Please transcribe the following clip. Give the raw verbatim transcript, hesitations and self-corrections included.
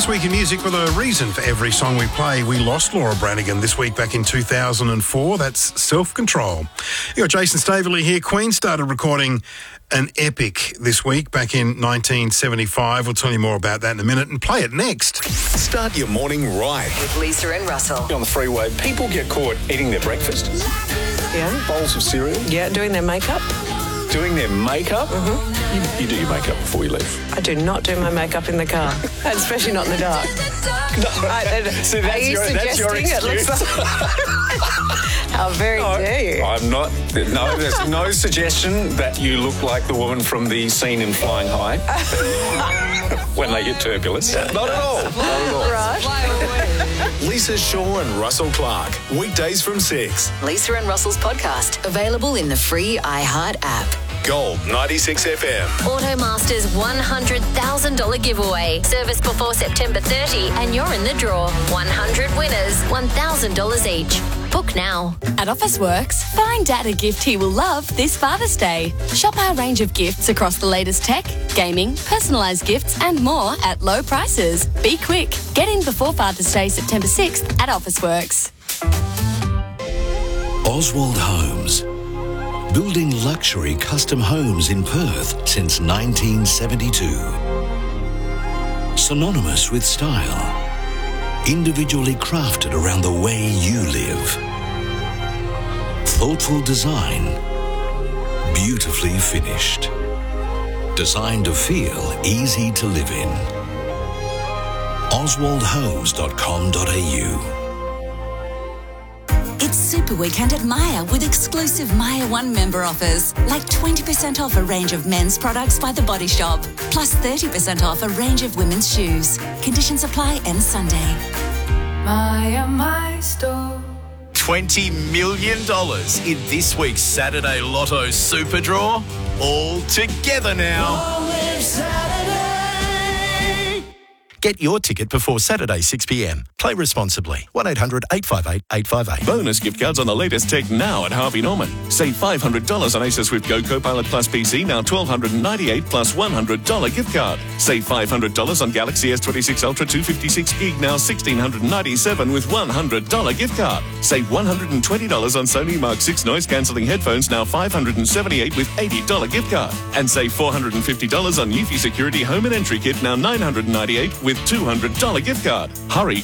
This Week in Music with a reason for every song we play. We lost Laura Branigan this week back in two thousand four. That's Self-Control. You got Jason Staveley here. Queen started recording an epic this week back in nineteen seventy-five. We'll tell you more about that in a minute and play it next. Start your morning right. With Lisa and Russell. On the freeway, people get caught eating their breakfast. Yeah. Bowls of cereal. Yeah, doing their makeup. Doing their makeup. Mm-hmm. You, you do your makeup before you leave. I do not do my makeup in the car, and especially not in the dark. No, I, so are that's you your, that's your suggesting it looks excuse. like... How very No, dare you? I'm not. No, there's no suggestion that you look like the woman from the scene in Flying High when they get turbulence. Not at all. Not at all. Right. Lisa Shaw and Russell Clark. Weekdays from six. Lisa and Russell's podcast, available in the free iHeart app. Gold ninety-six F M. Automaster's one hundred thousand dollars giveaway. Service before September thirtieth and you're in the draw. one hundred winners, one thousand dollars each. Book now. At Officeworks, find Dad a gift he will love this Father's Day. Shop our range of gifts across the latest tech, gaming, personalised gifts and more at low prices. Be quick. Get in before Father's Day, September sixth at Officeworks. Oswald Homes. Building luxury custom homes in Perth since nineteen seventy-two. Synonymous with style. Individually crafted around the way you live. Thoughtful design. Beautifully finished. Designed to feel easy to live in. oswald homes dot com dot a u. It's Super Weekend at Myer with exclusive Myer One member offers, like twenty percent off a range of men's products by The Body Shop, plus thirty percent off a range of women's shoes. Conditions apply end Sunday. Myer, my store. twenty million dollars in this week's Saturday Lotto Super Draw. All together now. Get your ticket before Saturday six p m. Play responsibly. one eight hundred eight five eight eight five eight. Bonus gift cards on the latest tech now at Harvey Norman. Save five hundred dollars on Acer Swift Go Copilot Plus P C, now one thousand two hundred ninety-eight dollars plus one hundred dollars gift card. Save five hundred dollars on Galaxy S twenty-six Ultra two fifty-six gig, now one thousand six hundred ninety-seven dollars with one hundred dollars gift card. Save one hundred twenty dollars on Sony Mark six noise-cancelling headphones, now five hundred seventy-eight dollars with eighty dollars gift card. And save four hundred fifty dollars on Eufy Security Home and Entry Kit, now nine hundred ninety-eight dollars with two hundred dollars gift card. Hurry,